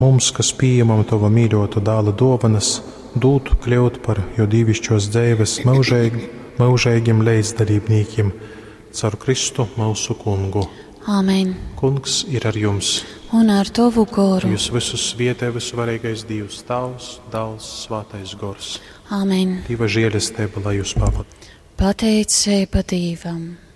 Mums, kas pieņemam Tava mīļoto dēla dāvanas, dūtu kļūt par jo dievišķos dzīves mūžīgiem līdzdalībniekiem caur Kristu mūsu kungu. Āmen. Kungs ir ar jums. Un ar Tavu garu. Jūs visus svietē visvarīgais Dievs, Tavs, Dēls, Svētais Gors. Āmen. Dieva žēlastība, lai jūs pavada. Pateicība Dievam.